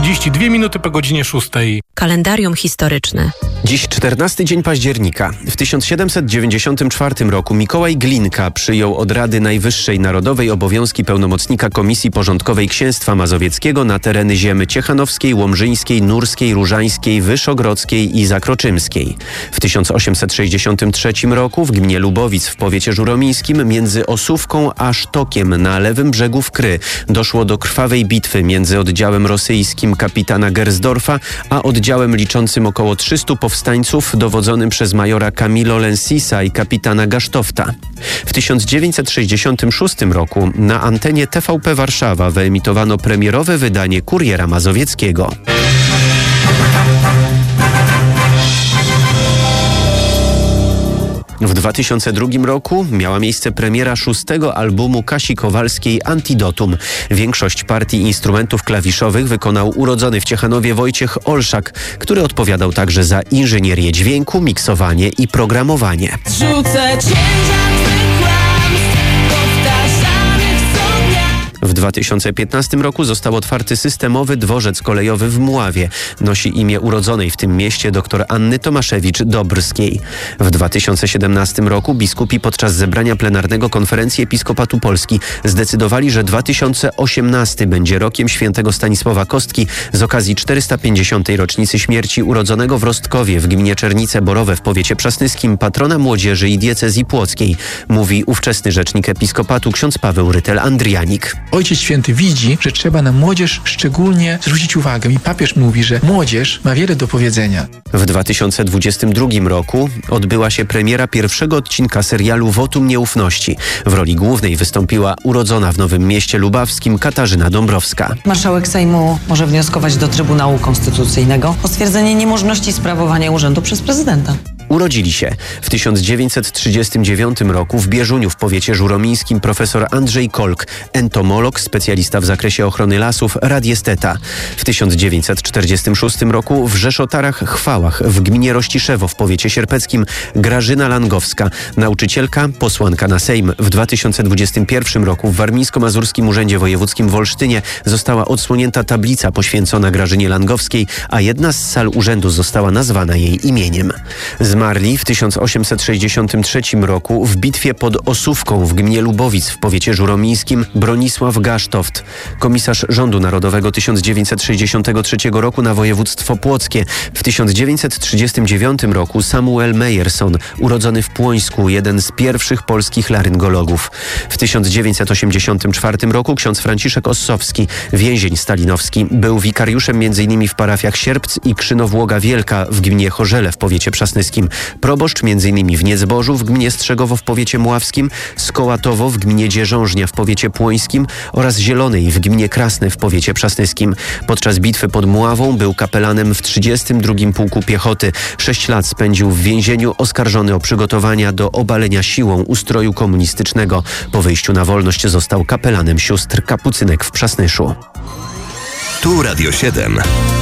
7:32 po godzinie 6. Kalendarium historyczne. Dziś 14 dzień października. W 1794 roku Mikołaj Glinka przyjął od Rady Najwyższej Narodowej obowiązki pełnomocnika Komisji Porządkowej Księstwa Mazowieckiego na tereny ziemi ciechanowskiej, łomżyńskiej, nurskiej, różańskiej, wyszogrodzkiej i zakroczymskiej. W 1863 roku w gminie Lubowic w powiecie żuromińskim między Osówką a Sztokiem na lewym brzegu Wkry doszło do krwawej bitwy między oddziałem rosyjskim kapitana Gersdorfa a oddziałem liczącym około 300 powstańców dowodzonym przez majora Camillo Lensisa i kapitana Gasztofta. W 1966 roku na antenie TVP Warszawa wyemitowano premierowe wydanie Kuriera Mazowieckiego. W 2002 roku miała miejsce premiera 6. albumu Kasi Kowalskiej Antidotum. Większość partii instrumentów klawiszowych wykonał urodzony w Ciechanowie Wojciech Olszak, który odpowiadał także za inżynierię dźwięku, miksowanie i programowanie. Rzucę ciężar twych kłamstw, powtarzanych co dnia. W 2015 roku został otwarty systemowy dworzec kolejowy w Mławie. Nosi imię urodzonej w tym mieście dr Anny Tomaszewicz-Dobrskiej. W 2017 roku biskupi podczas zebrania plenarnego Konferencji Episkopatu Polski zdecydowali, że 2018 będzie rokiem świętego Stanisława Kostki z okazji 450. rocznicy śmierci urodzonego w Rostkowie w gminie Czernice Borowe w powiecie przasnyskim patrona młodzieży i diecezji płockiej, mówi ówczesny rzecznik Episkopatu ksiądz Paweł Rytel-Andrianik. Ojciec Święty widzi, że trzeba na młodzież szczególnie zwrócić uwagę i papież mówi, że młodzież ma wiele do powiedzenia. W 2022 roku odbyła się premiera pierwszego odcinka serialu Wotum Nieufności. W roli głównej wystąpiła urodzona w Nowym Mieście Lubawskim Katarzyna Dąbrowska. Marszałek Sejmu może wnioskować do Trybunału Konstytucyjnego o stwierdzenie niemożności sprawowania urzędu przez prezydenta. Urodzili się w 1939 roku w Bieżuniu w powiecie żuromińskim profesor Andrzej Kolk, entomolog, specjalista w zakresie ochrony lasów, radiesteta. W 1946 roku w Rzeszotarach Chwałach w gminie Rościszewo w powiecie sierpeckim Grażyna Langowska, nauczycielka, posłanka na Sejm. W 2021 roku w Warmińsko-Mazurskim Urzędzie Wojewódzkim w Olsztynie została odsłonięta tablica poświęcona Grażynie Langowskiej, a jedna z sal urzędu została nazwana jej imieniem. Zmarli w 1863 roku w bitwie pod Osówką w gminie Lubowic w powiecie żuromińskim Bronisław Gasztoft, komisarz rządu narodowego 1963 roku na województwo płockie. W 1939 roku Samuel Meyerson, urodzony w Płońsku, jeden z pierwszych polskich laryngologów. W 1984 roku ksiądz Franciszek Ossowski, więzień stalinowski, był wikariuszem m.in. w parafiach Sierpc i Krzynowłoga Wielka w gminie Chorzele w powiecie przasnyskim, proboszcz m.in. w Niedzbożu w gminie Strzegowo w powiecie mławskim, Skołatowo w gminie Dzierżążnia w powiecie płońskim oraz Zielonej w gminie Krasne w powiecie przasnyskim. Podczas bitwy pod Mławą był kapelanem w 32. Pułku Piechoty. 6 lat spędził w więzieniu, oskarżony o przygotowania do obalenia siłą ustroju komunistycznego. Po wyjściu na wolność został kapelanem sióstr kapucynek w Przasnyszu. Tu Radio 7.